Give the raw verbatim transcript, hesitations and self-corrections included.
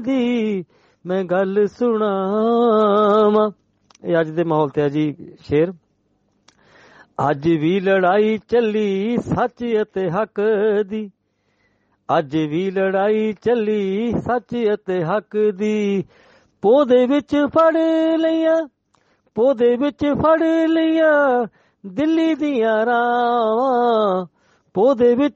दी मैं गल सुनावां। ਇਹ ਅੱਜ ਦੇ ਮਾਹੌਲ ਤੇ ਆ ਜੀ ਸ਼ੇਰ। ਅੱਜ ਵੀ ਲੜਾਈ ਚੱਲੀ ਸੱਚ ਅਤੇ ਹੱਕ ਦੀ, ਅੱਜ ਵੀ ਲੜਾਈ ਚੱਲੀ ਸੱਚ ਅਤੇ ਹੱਕ ਦੀ। ਪੋਦੇ ਵਿੱਚ ਫੜ ਲਈਆਂ, ਪੋਦੇ ਵਿੱਚ ਫੜ ਲਈਆਂ ਦਿੱਲੀ ਦੀਆਂ ਰਾਵਾਂ, ਪੋਦੇ ਵਿੱਚ